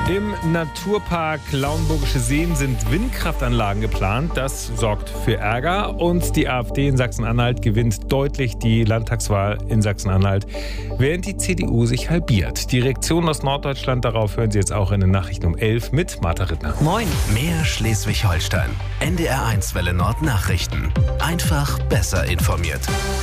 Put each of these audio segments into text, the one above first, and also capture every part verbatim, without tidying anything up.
Im Naturpark Lauenburgische Seen sind Windkraftanlagen geplant. Das sorgt für Ärger. Und die AfD in Sachsen-Anhalt gewinnt deutlich die Landtagswahl in Sachsen-Anhalt, während die C D U sich halbiert. Die Reaktionen aus Norddeutschland darauf hören Sie jetzt auch in den Nachrichten um elf mit Martha Rittner. Moin. Mehr Schleswig-Holstein. N D R eins Welle Nord Nachrichten. Einfach besser informiert.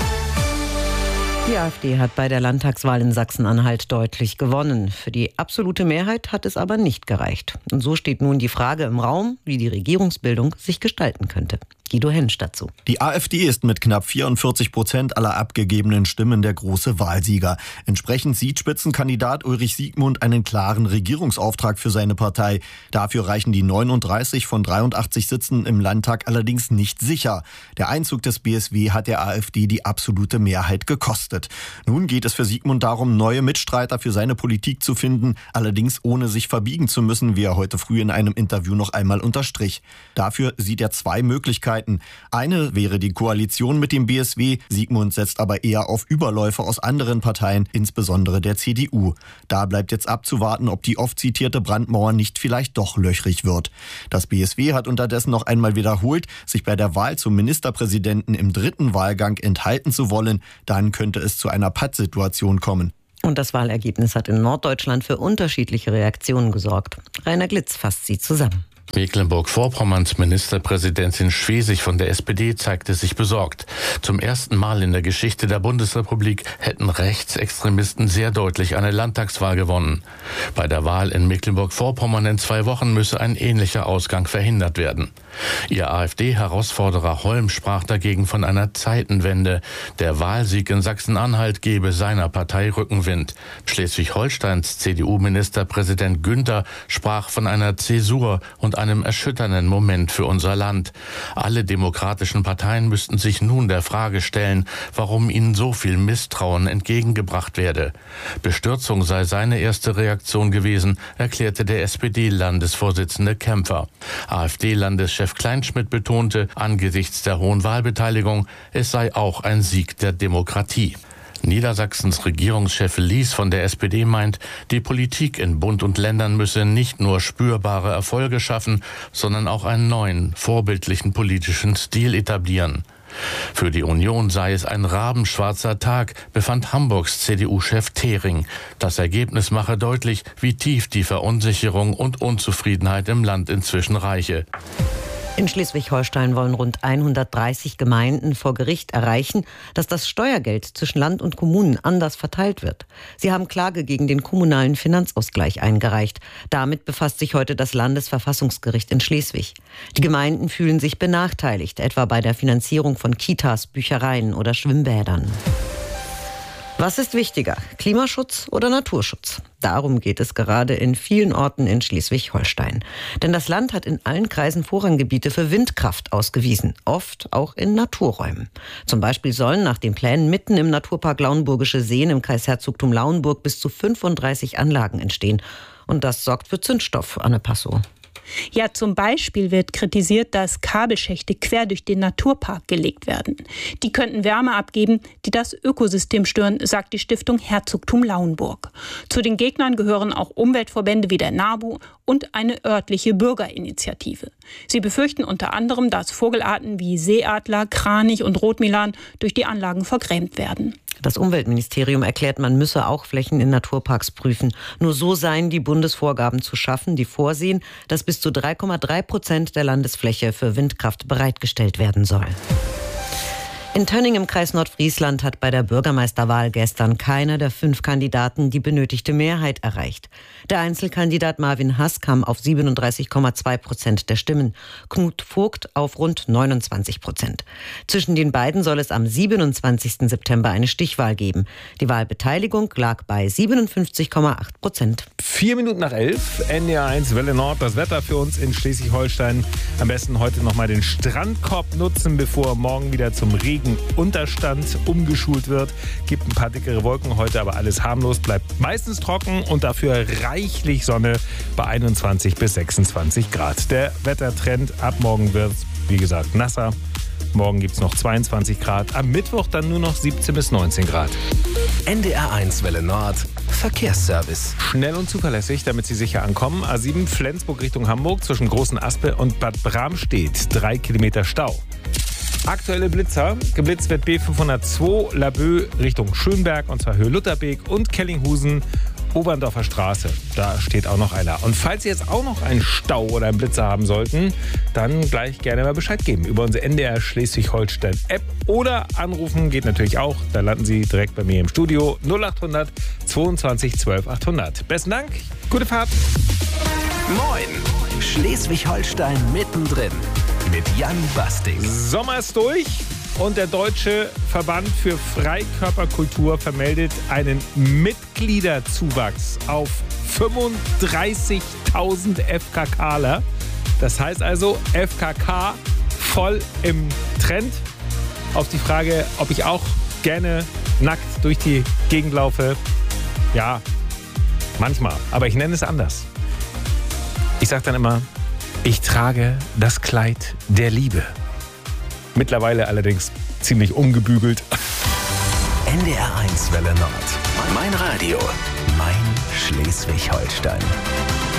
Die AfD hat bei der Landtagswahl in Sachsen-Anhalt deutlich gewonnen. Für die absolute Mehrheit hat es aber nicht gereicht. Und so steht nun die Frage im Raum, wie die Regierungsbildung sich gestalten könnte. Guido Hensch dazu. Die AfD ist mit knapp vierundvierzig Prozent aller abgegebenen Stimmen der große Wahlsieger. Entsprechend sieht Spitzenkandidat Ulrich Siegmund einen klaren Regierungsauftrag für seine Partei. Dafür reichen die neununddreißig von dreiundachtzig Sitzen im Landtag allerdings nicht sicher. Der Einzug des B S W hat der AfD die absolute Mehrheit gekostet. Nun geht es für Siegmund darum, neue Mitstreiter für seine Politik zu finden, allerdings ohne sich verbiegen zu müssen, wie er heute früh in einem Interview noch einmal unterstrich. Dafür sieht er zwei Möglichkeiten. Eine wäre die Koalition mit dem B S W. Siegmund setzt aber eher auf Überläufer aus anderen Parteien, insbesondere der C D U. Da bleibt jetzt abzuwarten, ob die oft zitierte Brandmauer nicht vielleicht doch löchrig wird. Das B S W hat unterdessen noch einmal wiederholt, sich bei der Wahl zum Ministerpräsidenten im dritten Wahlgang enthalten zu wollen. Dann könnte es zu einer Pattsituation kommen. Und das Wahlergebnis hat in Norddeutschland für unterschiedliche Reaktionen gesorgt. Rainer Glitz fasst sie zusammen. Mecklenburg-Vorpommerns Ministerpräsidentin Schwesig von der S P D zeigte sich besorgt. Zum ersten Mal in der Geschichte der Bundesrepublik hätten Rechtsextremisten sehr deutlich eine Landtagswahl gewonnen. Bei der Wahl in Mecklenburg-Vorpommern in zwei Wochen müsse ein ähnlicher Ausgang verhindert werden. Ihr AfD-Herausforderer Holm sprach dagegen von einer Zeitenwende. Der Wahlsieg in Sachsen-Anhalt gebe seiner Partei Rückenwind. Schleswig-Holsteins C D U-Ministerpräsident Günther sprach von einer Zäsur und einem erschütternden Moment für unser Land. Alle demokratischen Parteien müssten sich nun der Frage stellen, warum ihnen so viel Misstrauen entgegengebracht werde. Bestürzung sei seine erste Reaktion gewesen, erklärte der S P D-Landesvorsitzende Kämpfer. AfD-Landeschef Kleinschmidt betonte, angesichts der hohen Wahlbeteiligung, es sei auch ein Sieg der Demokratie. Niedersachsens Regierungschef Lies von der S P D meint, die Politik in Bund und Ländern müsse nicht nur spürbare Erfolge schaffen, sondern auch einen neuen, vorbildlichen politischen Stil etablieren. Für die Union sei es ein rabenschwarzer Tag, befand Hamburgs C D U-Chef Thering. Das Ergebnis mache deutlich, wie tief die Verunsicherung und Unzufriedenheit im Land inzwischen reiche. In Schleswig-Holstein wollen rund hundertdreißig Gemeinden vor Gericht erreichen, dass das Steuergeld zwischen Land und Kommunen anders verteilt wird. Sie haben Klage gegen den kommunalen Finanzausgleich eingereicht. Damit befasst sich heute das Landesverfassungsgericht in Schleswig. Die Gemeinden fühlen sich benachteiligt, etwa bei der Finanzierung von Kitas, Büchereien oder Schwimmbädern. Was ist wichtiger, Klimaschutz oder Naturschutz? Darum geht es gerade in vielen Orten in Schleswig-Holstein. Denn das Land hat in allen Kreisen Vorranggebiete für Windkraft ausgewiesen, oft auch in Naturräumen. Zum Beispiel sollen nach den Plänen mitten im Naturpark Lauenburgische Seen im Kreisherzogtum Lauenburg bis zu fünfunddreißig Anlagen entstehen. Und das sorgt für Zündstoff, Anne Passow. Ja, zum Beispiel wird kritisiert, dass Kabelschächte quer durch den Naturpark gelegt werden. Die könnten Wärme abgeben, die das Ökosystem stören, sagt die Stiftung Herzogtum Lauenburg. Zu den Gegnern gehören auch Umweltverbände wie der NABU und eine örtliche Bürgerinitiative. Sie befürchten unter anderem, dass Vogelarten wie Seeadler, Kranich und Rotmilan durch die Anlagen vergrämt werden. Das Umweltministerium erklärt, man müsse auch Flächen in Naturparks prüfen. Nur so seien die Bundesvorgaben zu schaffen, die vorsehen, dass bis zu drei Komma drei Prozent der Landesfläche für Windkraft bereitgestellt werden soll. In Tönning im Kreis Nordfriesland hat bei der Bürgermeisterwahl gestern keiner der fünf Kandidaten die benötigte Mehrheit erreicht. Der Einzelkandidat Marvin Hass kam auf siebenunddreißig Komma zwei Prozent der Stimmen, Knut Vogt auf rund neunundzwanzig Prozent. Zwischen den beiden soll es am siebenundzwanzigsten September eine Stichwahl geben. Die Wahlbeteiligung lag bei siebenundfünfzig Komma acht Prozent. Vier Minuten nach elf, N D R eins Welle Nord, das Wetter für uns in Schleswig-Holstein. Am besten heute nochmal den Strandkorb nutzen, bevor morgen wieder zum Regen Unterstand umgeschult wird. Gibt ein paar dickere Wolken heute, aber alles harmlos, bleibt meistens trocken und dafür reichlich Sonne bei einundzwanzig bis sechsundzwanzig Grad. Der Wettertrend, ab morgen wird es, wie gesagt, nasser. Morgen gibt es noch zweiundzwanzig Grad, am Mittwoch dann nur noch siebzehn bis neunzehn Grad. N D R eins Welle Nord. Verkehrsservice. Schnell und zuverlässig, damit Sie sicher ankommen. A sieben Flensburg Richtung Hamburg zwischen Großen Aspe und Bad Bramstedt. Drei Kilometer Stau. Aktuelle Blitzer. Geblitzt wird B fünfhundertzwei Laboe Richtung Schönberg, und zwar Höhe Lutherbeek und Kellinghusen, Oberndorfer Straße. Da steht auch noch einer. Und falls Sie jetzt auch noch einen Stau oder einen Blitzer haben sollten, dann gleich gerne mal Bescheid geben über unsere N D R Schleswig-Holstein App oder anrufen geht natürlich auch. Da landen Sie direkt bei mir im Studio. null acht hundert zweiundzwanzig zwölf achthundert. Besten Dank. Gute Fahrt. Moin. Schleswig-Holstein mittendrin. Mit Jan Basting. Sommer ist durch und der Deutsche Verband für Freikörperkultur vermeldet einen Mitgliederzuwachs auf fünfunddreißigtausend FKKler. Das heißt also F K K voll im Trend. Auf die Frage, ob ich auch gerne nackt durch die Gegend laufe. Ja, manchmal. Aber ich nenne es anders. Ich sage dann immer, ich trage das Kleid der Liebe. Mittlerweile allerdings ziemlich umgebügelt. N D R eins Welle Nord. Mein Radio. Mein Schleswig-Holstein.